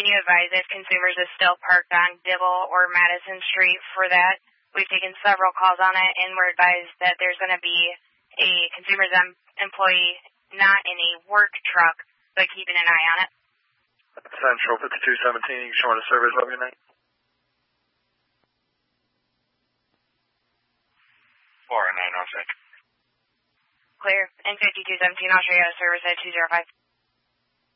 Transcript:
can you advise if consumers is still parked on Dibble or Madison Street for that? We've taken several calls on it, and we're advised that there's going to be a consumer's employee not in a work truck, but keeping an eye on it. Central 5217, you can show me the service of your name. 40906. Clear. And 5217, I'll show you out of service at 205.